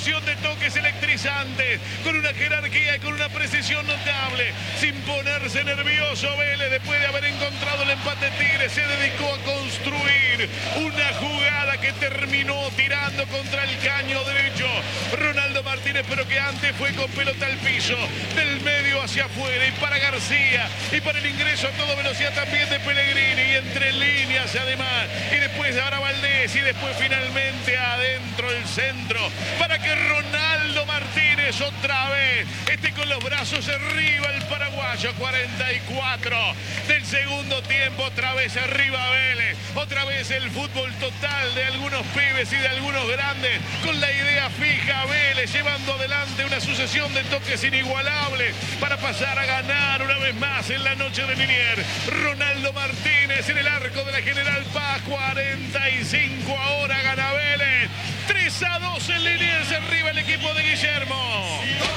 sucesión de toques electrizantes, con una jerarquía y con una precisión notable, sin ponerse nervioso. Vélez, después de haber encontrado el empate, Tigre se dedicó a construir una jugada que terminó tirando contra el caño derecho Ronaldo Martínez, pero que antes fue con pelota al piso, del medio hacia afuera, y para García, y para el ingreso a toda velocidad también de Pellegrini, y entre líneas además, y después ahora Valdés, y después finalmente adentro el centro, para que Ronaldo Martínez otra vez esté con los brazos arriba el paraguayo. 44 del segundo tiempo, otra vez arriba Vélez, otra vez el fútbol total de algunos pibes y de algunos grandes, con la idea fija. Vélez llevando adelante una sucesión de toques inigualables para pasar a ganar una vez más en la noche de Liniers. Ronaldo Martínez en el arco de la General Paz. 45 ahora gana Vélez. 3-2 en Liniers, arriba el equipo de Guillermo.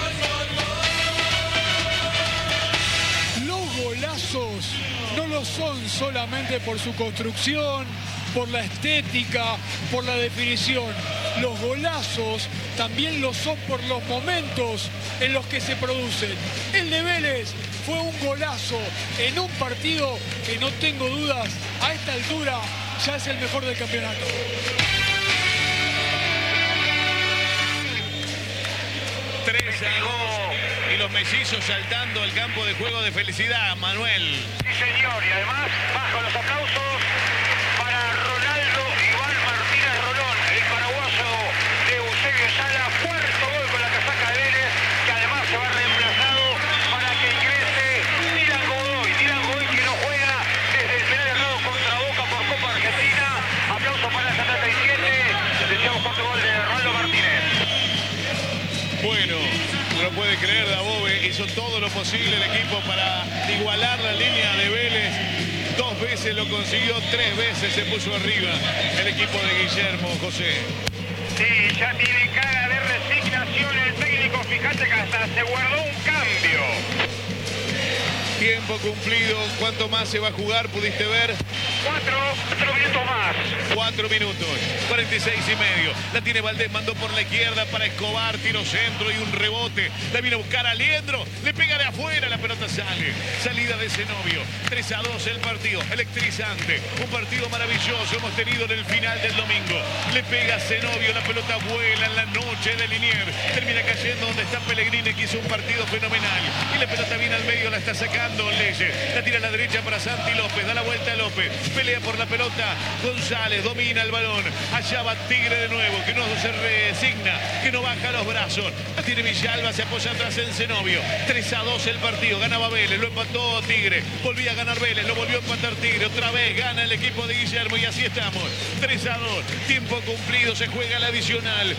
Los golazos no lo son solamente por su construcción, por la estética, por la definición. Los golazos también lo son por los momentos en los que se producen. El de Vélez fue un golazo en un partido que, no tengo dudas, a esta altura ya es el mejor del campeonato. Y los mellizos saltando el campo de juego de felicidad, Manuel. Sí, señor, y además, bajo los aplausos para Ronaldo Iván Martínez Rolón, el paraguayo de Eusebio Sala. Cuarto gol con la casaca de Vélez, que además se va reemplazado para que ingrese Dylan Godoy. Dylan Godoy, que no juega desde el penal errado contra Boca por Copa Argentina. Aplauso para el 77. Decíamos cuarto gol de Ronaldo Martínez. Bueno, no lo puede creer, Dabove, hizo todo lo posible el equipo para igualar la línea de Vélez. 2 veces lo consiguió, 3 veces se puso arriba el equipo de Guillermo, José. Sí, ya tiene cara de resignación el técnico. Fíjate que hasta se guardó un cambio. Tiempo cumplido. ¿Cuánto más se va a jugar? ¿Pudiste ver? 4 minutos más. 4 minutos, 46 y medio. La tiene Valdés, mandó por la izquierda para Escobar, tiro centro y un rebote. La viene a buscar a Liendro, le pega de afuera, la pelota sale. Salida de Zenobio. 3-2 el partido, electrizante. Un partido maravilloso hemos tenido en el final del domingo. Le pega a Zenobio, la pelota vuela en la noche de Liniers. Termina cayendo donde está Pellegrini, que hizo un partido fenomenal. Y la pelota viene al medio, la está sacando Leyes. La tira a la derecha para Santi López, da la vuelta a López. Pelea por la pelota González, domina el balón. Allá va Tigre de nuevo, que no se resigna, que no baja los brazos. La tiene Villalba, se apoya atrás en Zenobio. 3-2 el partido, ganaba Vélez, lo empató Tigre. Volvía a ganar Vélez, lo volvió a empatar Tigre. Otra vez gana el equipo de Guillermo y así estamos. 3-2, tiempo cumplido, se juega el adicional.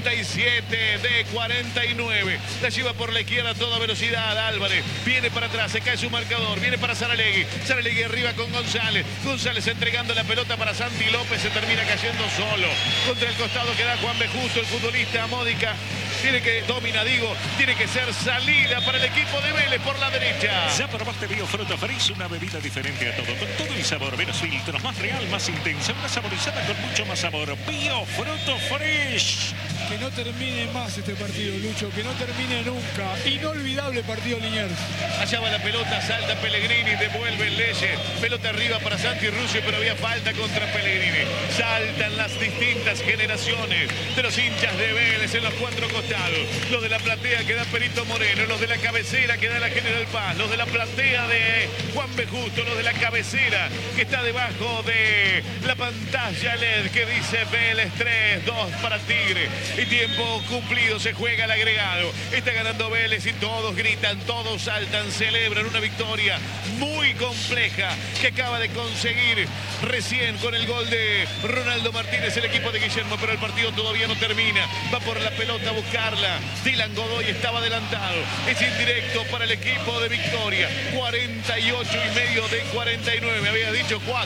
47 de 49. La lleva por la izquierda a toda velocidad Álvarez. Viene para atrás, se cae su marcador, viene para Saralegui. Saralegui arriba con González. González entregando la pelota para Santi López, se termina cayendo solo. Contra el costado queda Juan B. Justo, el futbolista Módica. Tiene que, domina, digo, tiene que ser salida para el equipo de Vélez por la derecha. Ya probaste Biofruto Fresh, una bebida diferente a todo, con todo el sabor, menos filtros, más real, más intensa, una saborizada con mucho más sabor. Biofruto Fresh. Que no termine más este partido, Lucho, que no termine nunca. Inolvidable partido Liniers. Allá va la pelota, salta Pellegrini, devuelve Leyes. Pelota arriba para Santi Rusio, pero había falta contra Pellegrini. Saltan las distintas generaciones de los hinchas de Vélez en los 4 costados. Los de la platea que da Perito Moreno, los de la cabecera que da la General Paz, los de la platea de Juan B. Justo, los de la cabecera que está debajo de la pantalla LED que dice Vélez 3-2 para Tigre. Y tiempo cumplido, se juega el agregado. Está ganando Vélez y todos gritan, todos saltan, celebran una victoria muy compleja que acaba de conseguir recién con el gol de Ronaldo Martínez el equipo de Guillermo, pero el partido todavía no termina. Va por la pelota a buscarla. Dylan Godoy estaba adelantado. Es indirecto para el equipo de Victoria. 48 y medio de 49. Había dicho 4, ¿verdad?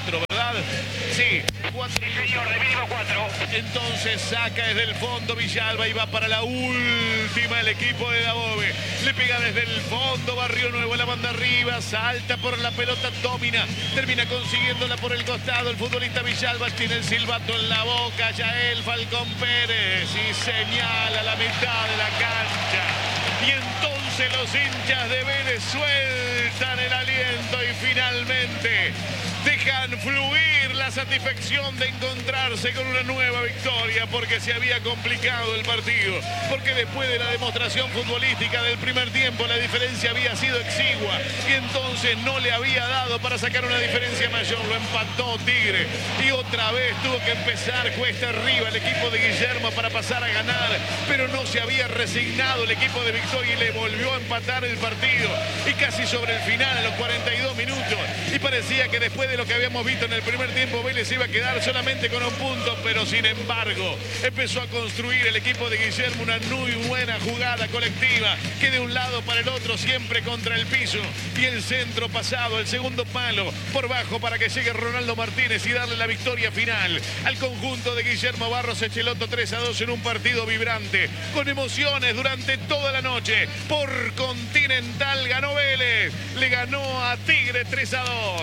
¿verdad? Sí, 4. Sí, señor, de mínimo 4. Entonces saca desde el fondo Villalba y va para la última el equipo de Dabove. Le pega desde el fondo Barrio Nuevo, la banda arriba, salta por la pelota, domina, termina consiguiéndola por el costado. El futbolista Villalba tiene el silbato en la boca, Yael Falcón Pérez y señala la mitad de la cancha. Y entonces los hinchas de Vélez sueltan el aliento y finalmente dejan fluir la satisfacción de encontrarse con una nueva victoria, porque se había complicado el partido, porque después de la demostración futbolística del primer tiempo la diferencia había sido exigua y entonces no le había dado para sacar una diferencia mayor. Lo empató Tigre y otra vez tuvo que empezar cuesta arriba el equipo de Guillermo para pasar a ganar, pero no se había resignado el equipo de Victoria y le volvió a empatar el partido, y casi sobre el final, a los 42 minutos, y parecía que después de lo que habíamos visto en el primer tiempo, Vélez iba a quedar solamente con un punto, pero sin embargo empezó a construir el equipo de Guillermo una muy buena jugada colectiva, que de un lado para el otro, siempre contra el piso, y el centro pasado, el segundo palo por bajo para que llegue Ronaldo Martínez y darle la victoria final al conjunto de Guillermo Barros Echeloto. 3-2 en un partido vibrante, con emociones durante toda la noche. Por Continental ganó Vélez, le ganó a Tigre 3-2.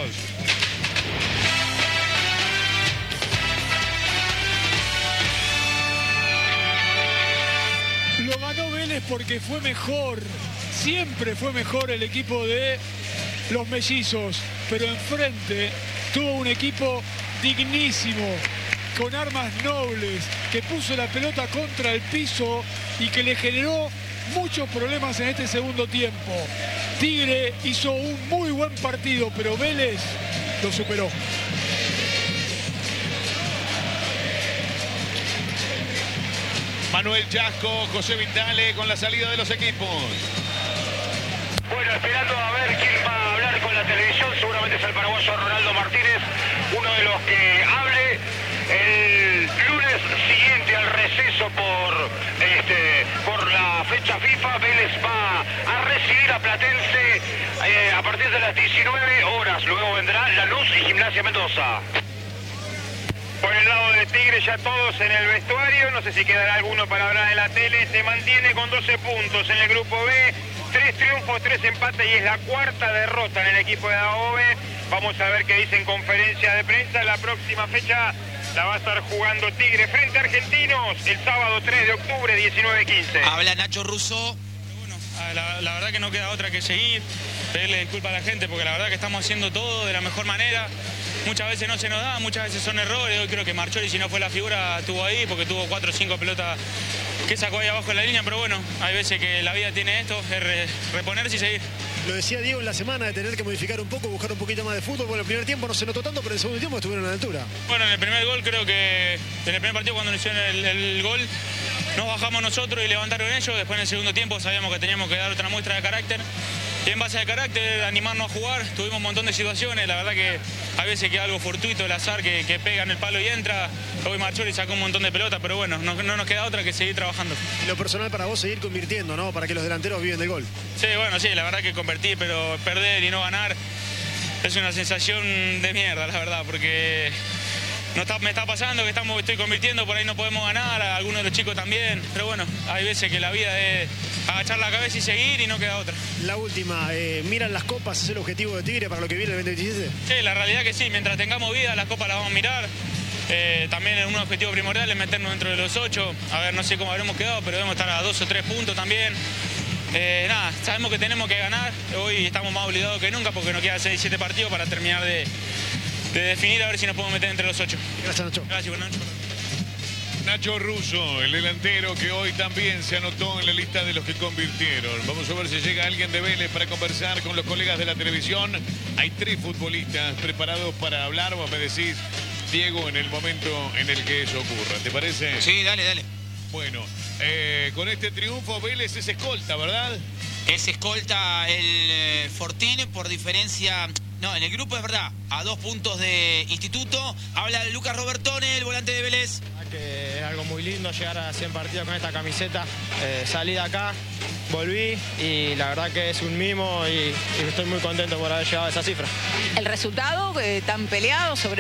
Lo ganó Vélez porque fue mejor, siempre fue mejor el equipo de los mellizos, pero enfrente tuvo un equipo dignísimo, con armas nobles, que puso la pelota contra el piso y que le generó muchos problemas en este segundo tiempo. Tigre hizo un muy buen partido, pero Vélez lo superó. Manuel Chasco, José Vitale con la salida de los equipos. Bueno, esperando a ver quién va a hablar con la televisión. Seguramente es el paraguayo Ronaldo Martínez, uno de los que hable el lunes siguiente al receso por la fecha FIFA. Vélez va a recibir a Platense a partir de las 19 horas. Luego vendrá La Luz y Gimnasia Mendoza. Por el lado de Tigre ya todos en el vestuario, no sé si quedará alguno para hablar en la tele. Se mantiene con 12 puntos en el grupo B, 3 triunfos, 3 empates y es la cuarta derrota en el equipo de Dabove. Vamos a ver qué dice en conferencia de prensa. La próxima fecha la va a estar jugando Tigre frente a Argentinos el sábado 3 de octubre, 19:15. Habla Nacho Russo. Bueno, la verdad que no queda otra que seguir, pedirle disculpas a la gente, porque la verdad que estamos haciendo todo de la mejor manera. Muchas veces no se nos da, muchas veces son errores. Hoy creo que Marchori, si no fue la figura, estuvo ahí porque tuvo 4 o 5 pelotas que sacó ahí abajo en la línea. Pero bueno, hay veces que la vida tiene esto, es reponerse y seguir. Lo decía Diego en la semana, de tener que modificar un poco, buscar un poquito más de fútbol. Porque el primer tiempo no se notó tanto, pero en el segundo tiempo estuvieron a la altura. Bueno, en el primer gol creo que, en el primer partido cuando nos hicieron el gol, nos bajamos nosotros y levantaron ellos. Después en el segundo tiempo sabíamos que teníamos que dar otra muestra de carácter. Y en base al carácter, animarnos a jugar. Tuvimos un montón de situaciones. La verdad que a veces queda algo fortuito, el azar que pega en el palo y entra. Hoy Marchori sacó un montón de pelotas, pero bueno, no nos queda otra que seguir trabajando. Y lo personal para vos, seguir convirtiendo, ¿no? Para que los delanteros viven del gol. Sí, bueno, sí, la verdad que convertir, pero perder y no ganar es una sensación de mierda, la verdad, porque me está pasando que estoy convirtiendo, por ahí no podemos ganar, algunos de los chicos también, pero bueno, hay veces que la vida es agachar la cabeza y seguir y no queda otra. La última, ¿miran las copas? ¿Es el objetivo de Tigre para lo que viene el 2027? Sí, la realidad que sí, mientras tengamos vida, las copas las vamos a mirar. También un objetivo primordial es meternos dentro de los 8. A ver, no sé cómo habremos quedado, pero debemos estar a 2 o 3 puntos también. Nada, sabemos que tenemos que ganar. Hoy estamos más obligados que nunca porque nos quedan 6, 7 partidos para terminar de definir a ver si nos podemos meter entre los 8. Gracias, Nacho. Gracias, buenas noches. Nacho Russo, el delantero que hoy también se anotó en la lista de los que convirtieron. Vamos a ver si llega alguien de Vélez para conversar con los colegas de la televisión. Hay 3 futbolistas preparados para hablar. Vos me decís, Diego, en el momento en el que eso ocurra. ¿Te parece? Sí, dale. Bueno, con este triunfo Vélez es escolta, ¿verdad? Es escolta el Fortín por diferencia. No, en el grupo es verdad, a 2 puntos de Instituto. Habla Lucas Robertone, el volante de Vélez. Que es algo muy lindo llegar a 100 partidos con esta camiseta. Salí de acá, volví y la verdad que es un mimo y estoy muy contento por haber llegado a esa cifra. El resultado tan peleado sobre el final,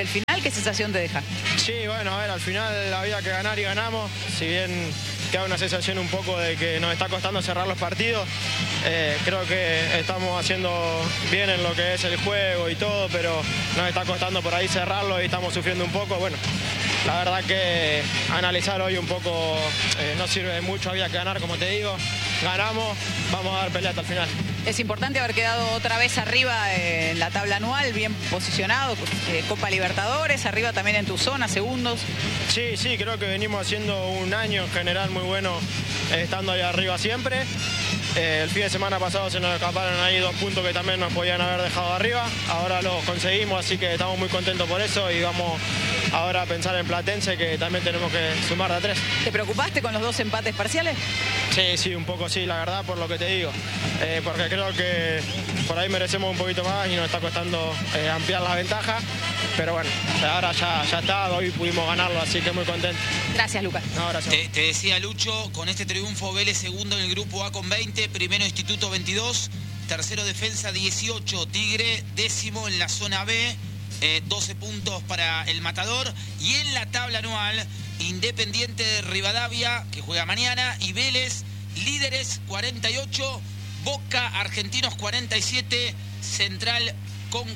¿Qué sensación te deja? Sí, bueno, a ver, al final había que ganar y ganamos. Si bien queda una sensación un poco de que nos está costando cerrar los partidos, creo que estamos haciendo bien en lo que es el juego y todo, pero nos está costando por ahí cerrarlo y estamos sufriendo un poco. Bueno, la verdad que analizar hoy un poco no sirve de mucho, había que ganar, como te digo. Ganamos, vamos a dar pelea hasta el final. Es importante haber quedado otra vez arriba en la tabla anual, bien posicionado, Copa Libertadores, arriba también en tu zona, segundos. Sí, creo que venimos haciendo un año en general muy bueno, estando ahí arriba siempre. El fin de semana pasado se nos escaparon ahí 2 puntos que también nos podían haber dejado arriba. Ahora los conseguimos, así que estamos muy contentos por eso y vamos ahora a pensar en Platense, que también tenemos que sumar de a 3. ¿Te preocupaste con los 2 empates parciales? Sí, un poco sí, la verdad, por lo que te digo. Porque creo que por ahí merecemos un poquito más y nos está costando ampliar la ventaja. Pero bueno, ahora ya está, hoy pudimos ganarlo, así que muy contento. Gracias, Lucas. No, gracias. Te decía, Lucho, con este triunfo Vélez segundo en el grupo A con 20, primero Instituto 22, tercero Defensa 18, Tigre décimo en la zona B, 12 puntos para el Matador. Y en la tabla anual, Independiente de Rivadavia, que juega mañana, y Vélez, líderes 48, Boca, Argentinos 47, Central con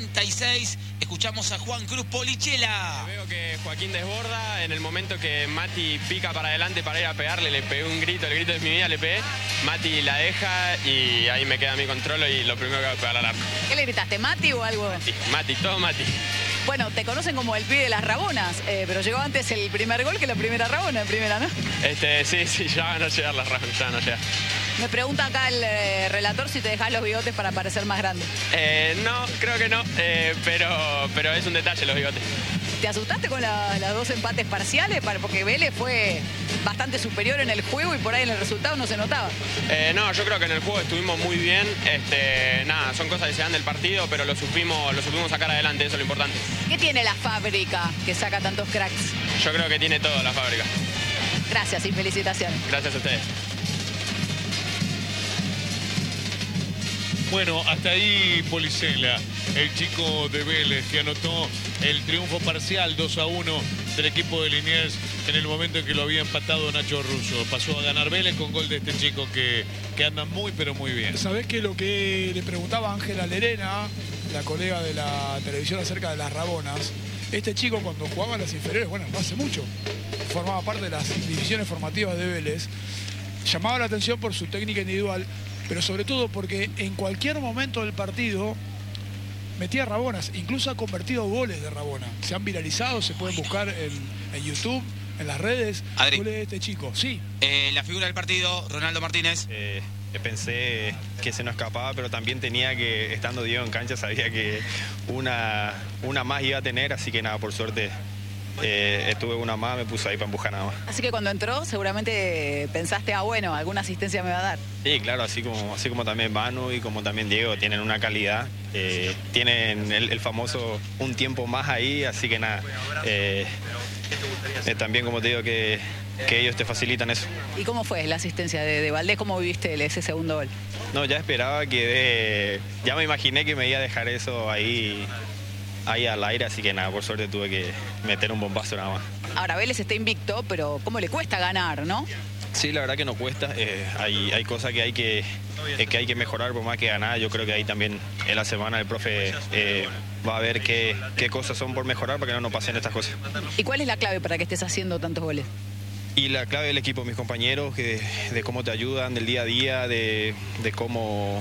46. Escuchamos a Juan Cruz Polichela. Veo que Joaquín desborda. En el momento que Mati pica para adelante para ir a pegarle, le pegué un grito, el grito de mi vida le pegué. Mati la deja y ahí me queda mi control y lo primero que hago es pegar al arco. ¿Qué le gritaste, Mati o algo? Mati, todo Mati. Bueno, te conocen como el pibe de las Rabonas, pero llegó antes el primer gol que la primera Rabona, en primera, ¿no? Sí, ya van a llegar las Rabonas, ya van a llegar. Me pregunta acá el relator si te dejas los bigotes para parecer más grande. No, creo que no, pero es un detalle los bigotes. ¿Te asustaste con los 2 empates parciales? Porque Vélez fue bastante superior en el juego y por ahí en el resultado no se notaba. No, yo creo que en el juego estuvimos muy bien. Nada, son cosas que se dan del partido, pero lo supimos sacar adelante, eso es lo importante. ¿Qué tiene la fábrica que saca tantos cracks? Yo creo que tiene todo la fábrica. Gracias y felicitaciones. Gracias a ustedes. Bueno, hasta ahí Policela, el chico de Vélez, que anotó el triunfo parcial 2-1 del equipo de Liniers en el momento en que lo había empatado Nacho Russo. Pasó a ganar Vélez con gol de este chico que anda muy, pero muy bien. ¿Sabés qué? Lo que le preguntaba Ángela Lerena, la colega de la televisión acerca de las Rabonas, este chico cuando jugaba en las inferiores, bueno, no hace mucho, formaba parte de las divisiones formativas de Vélez, llamaba la atención por su técnica individual, pero sobre todo porque en cualquier momento del partido metía Rabonas, incluso ha convertido goles de Rabona. Se han viralizado, se pueden buscar en YouTube, en las redes. Adri, goles de este chico, sí. La figura del partido, Ronaldo Martínez. Pensé que se nos escapaba, pero también tenía que, estando Diego en cancha, sabía que una más iba a tener, así que nada, por suerte estuve una más, me puse ahí para empujar nada más. Así que cuando entró seguramente pensaste, bueno, alguna asistencia me va a dar. Sí, claro, así como también Manu y como también Diego tienen una calidad, tienen el famoso un tiempo más ahí, así que nada, también como te digo que ellos te facilitan eso. ¿Y cómo fue la asistencia de Valdés? ¿Cómo viviste ese segundo gol? No, ya esperaba ya me imaginé que me iba a dejar eso ahí al aire, así que nada, por suerte tuve que meter un bombazo nada más. Ahora, Vélez está invicto, pero ¿cómo le cuesta ganar, no? Sí, la verdad que no cuesta. Hay cosas que hay que mejorar por más que ganar. Yo creo que ahí también en la semana el profe va a ver qué cosas son por mejorar para que no nos pasen estas cosas. ¿Y cuál es la clave para que estés haciendo tantos goles? Y la clave del equipo, mis compañeros, de cómo te ayudan, del día a día, de cómo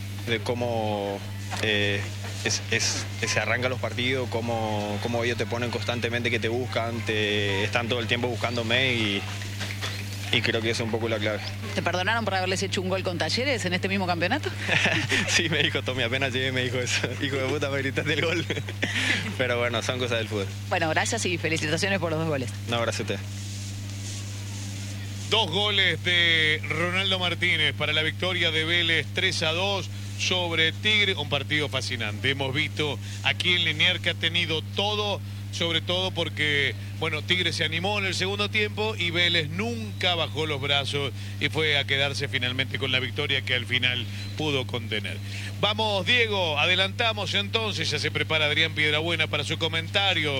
se arrancan los partidos, cómo ellos te ponen constantemente, que te buscan, están todo el tiempo buscándome y creo que eso es un poco la clave. ¿Te perdonaron por haberles hecho un gol con Talleres en este mismo campeonato? Sí, me dijo Tommy, apenas llegué me dijo eso. Hijo de puta, me gritaste el gol. Pero bueno, son cosas del fútbol. Bueno, gracias y felicitaciones por los 2 goles. No, gracias a ustedes. 2 goles de Ronaldo Martínez para la victoria de Vélez 3-2 sobre Tigre. Un partido fascinante. Hemos visto aquí en Liniers que ha tenido todo, sobre todo porque, bueno, Tigre se animó en el segundo tiempo y Vélez nunca bajó los brazos y fue a quedarse finalmente con la victoria que al final pudo contener. Vamos, Diego, adelantamos entonces. Ya se prepara Adrián Piedrabuena para su comentario.